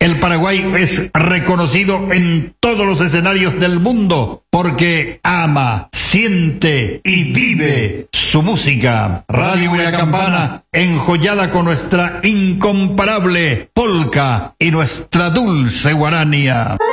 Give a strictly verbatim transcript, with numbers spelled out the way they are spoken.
El Paraguay es reconocido en todos los escenarios del mundo porque ama, siente y vive su música. Radio Huila Campana, enjollada con nuestra incomparable polca y nuestra dulce guarania.